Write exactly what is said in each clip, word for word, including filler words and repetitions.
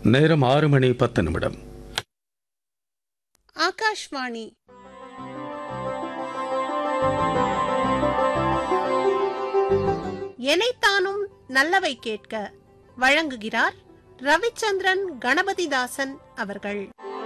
நேரம் ஆறு மணி பத்து நிமிடம். ஆகாஷ்வாணி. எனைத்தானும் நல்லவை கேட்க வழங்குகிறார் ரவிச்சந்திரன் கணபதிதாசன் அவர்கள்.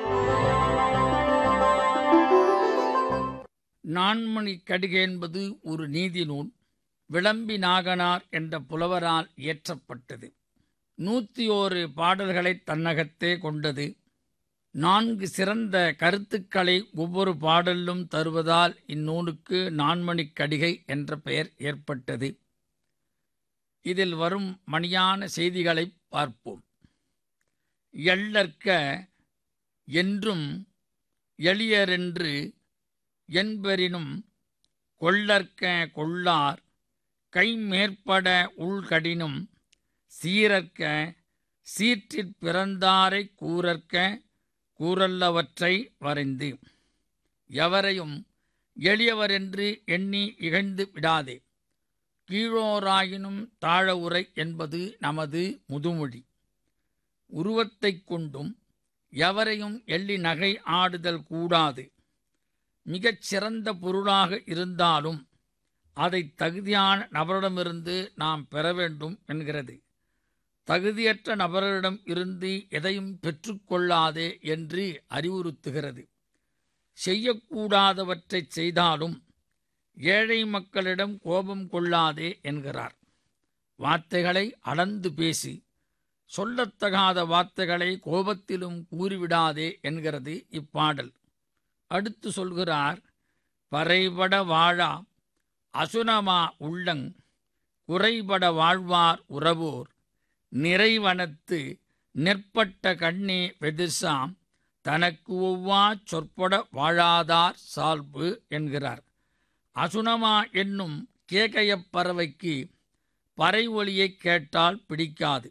நான்மணி கடிகை என்பது ஒரு நீதி நூல். விளம்பி நாகனார் என்ற புலவரால் இயற்றப்பட்டது. நூற்றி ஓரு பாடல்களை தன்னகத்தே கொண்டது. நான்கு சிறந்த கருத்துக்களை ஒவ்வொரு பாடலும் தருவதால் இந்நூலுக்கு நான்மணி கடிகை என்ற பெயர் ஏற்பட்டது. இதில் வரும் மணியான செய்திகளை பார்ப்போம். எள்ளற்க என்றும் எளியரென்று என்பெறினும் கொள்ளற்க கொள்ளார் கைமேற்பட உள்கடினும் சீரற்க சீற்றிற் பிறந்தாரை கூறற்க கூறல்லவற்றை வரைந்து. எவரையும் எளியவரென்று எண்ணி இகழ்ந்து விடாதே. கீழோராயினும் தாழ உரை என்பது நமது முதுமொழி. உருவத்தைக் கொண்டும் எவரையும் எள்ளி நகை ஆடுதல் கூடாது. மிகச் சிறந்த பொருளாக இருந்தாலும் அதை தகுதியான நபரிடமிருந்து நாம் பெற வேண்டும் என்கிறது. தகுதியற்ற நபரிடம் இருந்து எதையும் பெற்றுக்கொள்ளாதே என்று அறிவுறுத்துகிறது. செய்யக்கூடாதவற்றை செய்தாலும் ஏழை மக்களிடம் கோபம் கொள்ளாதே என்கிறார். வார்த்தைகளை அளந்து பேசி சொல்லத்தகாத வார்த்தைகளை கோபத்திலும் கூறிவிடாதே என்கிறது இப்பாடல். அடுத்து சொல்கிறார், பறைபட வாழா அசுனமா உள்ளங் குறைபட வாழ்வார் உறவோர் நிறைவனத்து நெற்பட்ட கண்ணே வெதிர்சாம் தனக்கு ஒவ்வா சொற்பட வாழாதார் சால்பு என்கிறார். அசுனமா என்னும் கேகயப் பறவைக்கு பறை ஒலியை கேட்டால் பிடிக்காது.